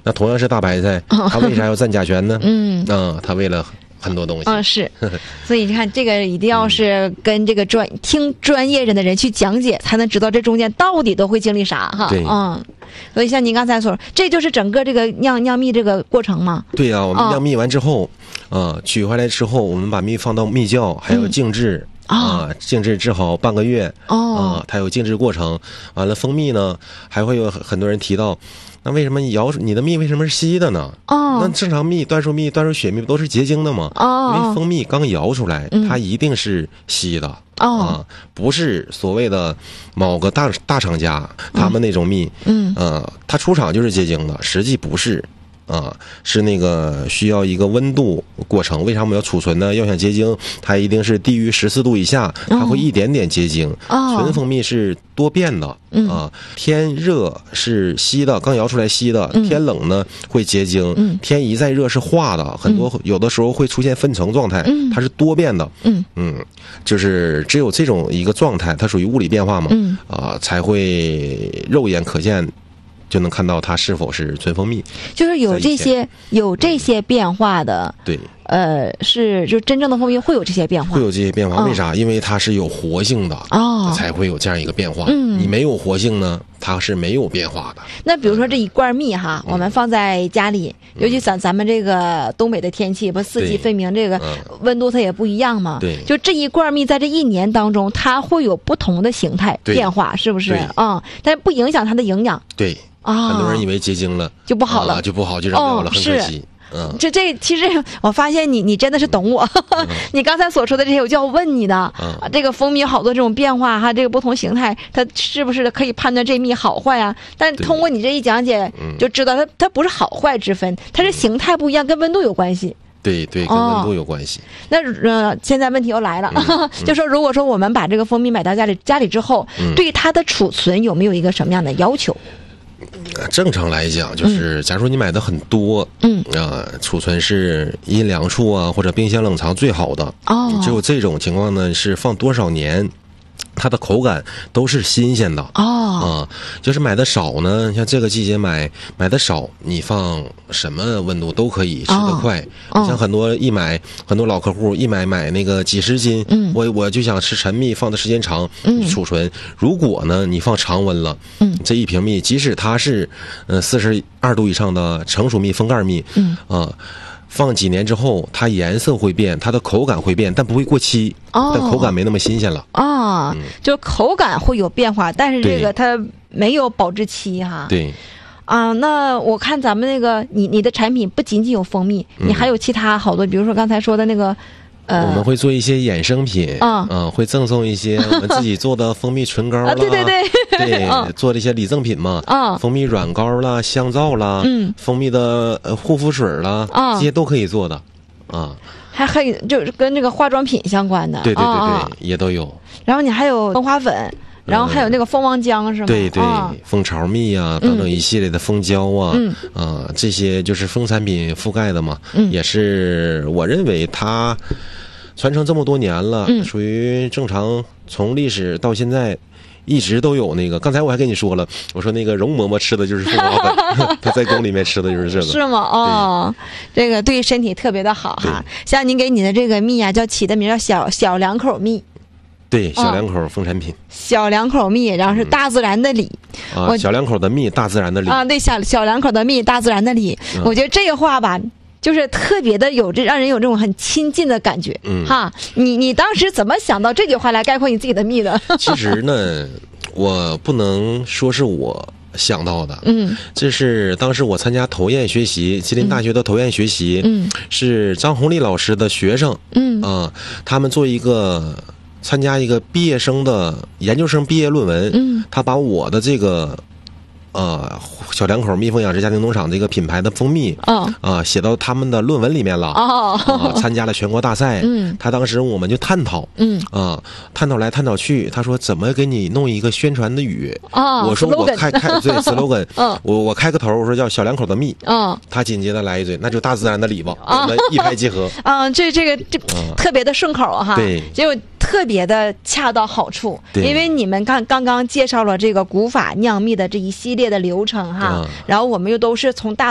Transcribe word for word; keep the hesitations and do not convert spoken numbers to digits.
那同样是大白菜，它为啥要占甲醛呢？ 嗯啊，它为了很多东西。 嗯，是，所以你看，这个一定要是跟这个专、嗯、听专业人的人去讲解，才能知道这中间到底都会经历啥哈。 对， 嗯，所以像您刚才所说，这就是整个这个酿酿蜜这个过程吗？ 对呀、啊，我们酿蜜完之后，啊、哦呃，取回来之后，我们把蜜放到蜜窖，还有静置。嗯啊，静置至好半个月哦， 啊，它有静置过程。完了，蜂蜜呢，还会有很多人提到，那为什么你摇你的蜜为什么是稀的呢？ 哦， 那正常蜜、椴树蜜、椴树雪蜜不都是结晶的吗？ 哦， 因为蜂蜜刚摇出来， 嗯、 它一定是稀的。 哦、 啊，不是所谓的某个大大厂家他们那种蜜， 嗯， 呃，它出厂就是结晶的，实际不是。啊，是那个需要一个温度过程。为啥我们要储存呢？要想结晶，它一定是低于十四度以下，它会一点点结晶。 哦、 纯蜂蜜是多变的、 嗯、 啊，天热是稀的，刚摇出来稀的； 嗯、 天冷呢会结晶， 嗯、 天一再热是化的，很多、嗯、有的时候会出现分层状态， 嗯、 它是多变的。 嗯嗯，就是只有这种一个状态，它属于物理变化嘛， 嗯啊，才会肉眼可见。就能看到它是否是纯蜂蜜， 就是有这些有这些变化的， 对， 呃，是就真正的蜂蜜会有这些变化， 会有这些变化， 哦、 为啥？因为它是有活性的哦， 才会有这样一个变化。 嗯， 你没有活性呢，它是没有变化的。 那比如说这一罐蜜哈，嗯、我们放在家里，尤其咱咱们这个东北的天气，不四季分明，这个温度它也不一样嘛。 对， 就这一罐蜜在这一年当中，它会有不同的形态变化，是不是？啊、嗯，但不影响它的营养。 对。 啊， 很多人以为结晶了就不好了， 啊、就不好就扔掉了， 哦、 很可惜。嗯， 这这其实我发现你你真的是懂我，嗯、你刚才所说的这些，我就要问你的。 嗯、 这个蜂蜜有好多这种变化哈，这个不同形态，它是不是可以判断这蜜好坏啊？但通过你这一讲解，就知道它它不是好坏之分，它是形态不一样，跟温度有关系。 对对，跟温度有关系。哦、 那呃，现在问题又来了，嗯、就说如果说我们把这个蜂蜜买到家里家里之后， 嗯、 对它的储存有没有一个什么样的要求？ 正常来讲，就是假如你买的很多， 嗯啊、呃，储存是阴凉处啊，或者冰箱冷藏最好的。 哦， 只有这种情况呢，是放多少年，它的口感都是新鲜的。 哦， 啊、呃，就是买的少呢，像这个季节买买的少，你放什么温度都可以吃得快。 哦， 像很多一买很多老客户一买买那个几十斤， 嗯， 我我就想吃陈蜜，放的时间长， 嗯， 储存。如果呢你放常温了， 嗯， 这一瓶蜜，即使它是呃四十二度以上的成熟蜜、封盖蜜， 嗯啊、呃。放几年之后，它颜色会变，它的口感会变，但不会过期， 哦、 但口感没那么新鲜了。 啊、哦，嗯、就口感会有变化，但是这个它没有保质期哈。 对。 啊，那我看咱们那个你你的产品不仅仅有蜂蜜， 嗯、 你还有其他好多，比如说刚才说的那个。呃， 我们会做一些衍生品， 啊、 嗯，会赠送一些我们自己做的蜂蜜唇膏啦， 啊，对对对， 对， 啊、 做了一些礼赠品嘛， 啊， 蜂蜜软膏啦、香皂啦， 嗯， 蜂蜜的呃护肤水啦， 啊， 这些都可以做的，啊， 还还有就是跟这个化妆品相关的， 对对对对， 啊、 也都有。 然后你还有蜂花粉。然后还有那个蜂王浆是吗？ 对对， 啊、 蜂巢蜜啊，等等一系列的蜂胶啊， 嗯啊，这些就是蜂产品覆盖的嘛， 嗯， 也是我认为它传承这么多年了， 嗯， 属于正常，从历史到现在一直都有那个。刚才我还跟你说了，我说那个容嬷嬷吃的就是蜂花粉，她在宫里面吃的就是这个。 是吗？哦，这个对身体特别的好哈。像您给你的这个蜜啊，叫起的名叫小小两口蜜。 对，小两口蜂产品、哦， 小两口蜜，然后是大自然的理、 嗯、啊，小两口的蜜，大自然的理啊，对，小小两口的蜜，大自然的理、嗯。我觉得这个话吧，就是特别的有这让人有这种很亲近的感觉。 嗯， 哈，你你当时怎么想到这句话来概括你自己的蜜的？ 其实呢，我不能说是我想到的， 嗯， 这是当时我参加投研学习，吉林大学的投研学习， 嗯， 是张红丽老师的学生， 嗯啊、呃，他们做一个。参加一个毕业生的研究生毕业论文， 嗯， 他把我的这个呃小两口蜜蜂养殖家庭农场这个品牌的蜂蜜， 哦， 啊、呃、写到他们的论文里面了， 哦， 啊、参加了全国大赛， 嗯， 他当时我们就探讨， 嗯， 啊、呃、探讨来探讨去，他说怎么给你弄一个宣传的语， 哦， 我说我开开对 slogan， 嗯， 我我开个头，我说叫小两口的蜜， 嗯， 他紧接着来一嘴，那就大自然的礼吧，我们一拍即合， 啊，这这个这特别的顺口哈， 对， 结果特别的恰到好处，因为你们刚刚刚介绍了这个古法酿蜜的这一系列的流程哈， 嗯、 然后我们又都是从大